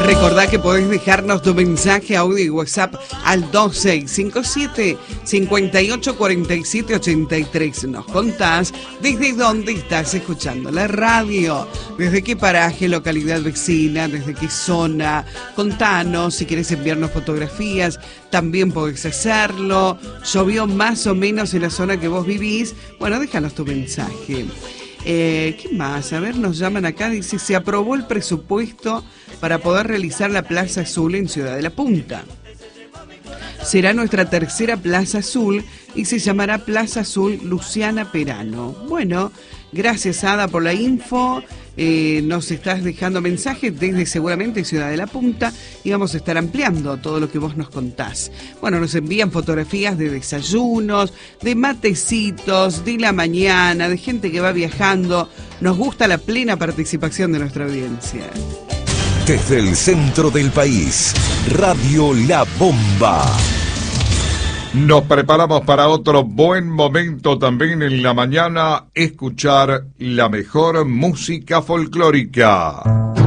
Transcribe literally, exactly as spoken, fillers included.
Recordá que podés dejarnos tu mensaje, audio y WhatsApp al dos seis cinco siete, cinco ocho cuatro siete, ocho tres. Nos contás desde dónde estás escuchando la radio, desde qué paraje, localidad vecina, desde qué zona. Contanos si querés enviarnos fotografías, también podés hacerlo. ¿Llovió más o menos en la zona que vos vivís? Bueno, déjanos tu mensaje. Eh, ¿Qué más? A ver, nos llaman acá, dice, se aprobó el presupuesto para poder realizar la Plaza Azul en Ciudad de la Punta. Será nuestra tercera Plaza Azul y se llamará Plaza Azul Luciana Perano. Bueno, gracias Ada por la info. Eh, nos estás dejando mensajes desde seguramente Ciudad de la Punta y vamos a estar ampliando todo lo que vos nos contás. Bueno, nos envían fotografías de desayunos, de matecitos, de la mañana, de gente que va viajando. Nos gusta la plena participación de nuestra audiencia. Desde el centro del país, Radio La Bomba. Nos preparamos para otro buen momento también en la mañana, escuchar la mejor música folclórica.